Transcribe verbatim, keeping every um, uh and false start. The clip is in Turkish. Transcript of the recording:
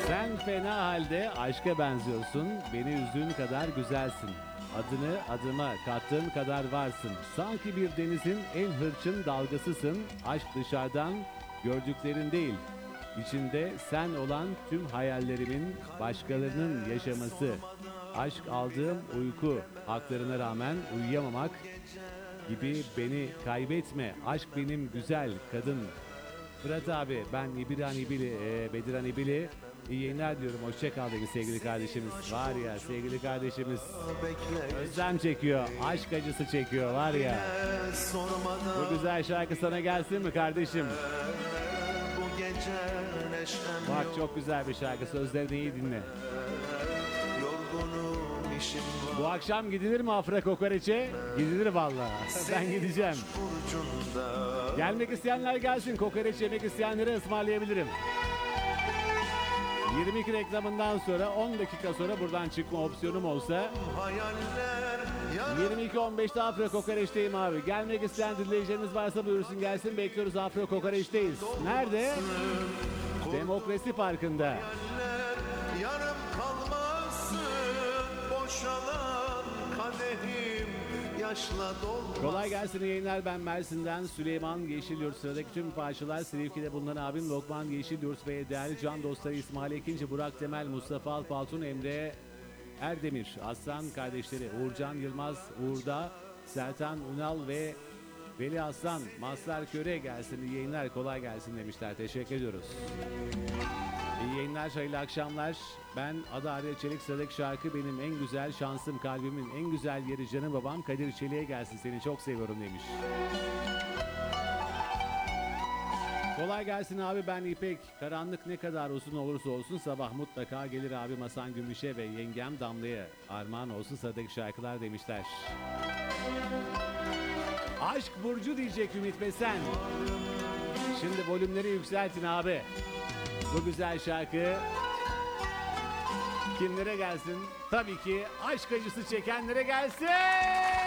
Sen fena halde aşka benziyorsun, beni üzdüğün kadar güzelsin. Adını adıma kattığın kadar varsın. Sanki bir denizin en hırçın dalgasısın. Aşk dışarıdan gördüklerin değil. İçinde sen olan tüm hayallerimin başkalarının yaşaması. Aşk aldığım uyku, haklarına rağmen uyuyamamak gibi beni kaybetme. Aşk benim güzel kadın. Fırat abi, ben İbiran İbili, e, Bediran İbili. İyi yayınlar diyorum. Hoşça kal dedi sevgili kardeşimiz. Var ya sevgili kardeşimiz. Özlem çekiyor. Aşk acısı çekiyor var ya. Bu güzel şarkı sana gelsin mi kardeşim? Bak çok güzel bir şarkı. Sözlerini iyi dinle. Bu akşam gidilir mi Afra Kokoreç'e? Gidilir vallahi. Ben gideceğim. Gelmek isteyenler gelsin. Kokoreç yemek isteyenlere ısmarlayabilirim. yirmi iki reklamından sonra on dakika sonra buradan çıkma opsiyonum olsa yirmi iki on beşte Afra Kokoreç'teyim abi. Gelmek isteyen dinleyicileriniz varsa buyursun gelsin. Bekliyoruz, Afra Kokoreç'teyiz. Nerede? Demokrasi Parkı'nda. Yarım kalmasın boşalan kadehim yaşla dolmasın. Kolay gelsin yayınlar, ben Mersin'den Süleyman Yeşilyurt. Sıradaki tüm parçalar Silivki'de bulunan abim Lokman Yeşilyurt ve değerli can dostları İsmail Ekinci, Burak Temel, Mustafa Alpaltun, Emre Erdemir, Aslan kardeşleri Uğurcan Yılmaz, Uğur'da, Sertan Ünal ve Veli Aslan, Mazhar Köre gelsin, iyi yayınlar, kolay gelsin demişler. Teşekkür ediyoruz. İyi yayınlar, hayırlı akşamlar. Ben Ada Arya Çelik, sıradaki şarkı benim en güzel şansım, kalbimin en güzel yeri canım babam Kadir Çelik'e gelsin, seni çok seviyorum demiş. Kolay gelsin abi, ben İpek. Karanlık ne kadar uzun olursa olsun sabah mutlaka gelir abim Hasan Gümüş'e ve yengem Damla'ya. Armağan olsun sıradaki şarkılar demişler. Aşk Burcu diyecek Ümit Besen. Şimdi volümleri yükseltin abi. Bu güzel şarkı kimlere gelsin? Tabii ki aşk acısı çekenlere gelsin.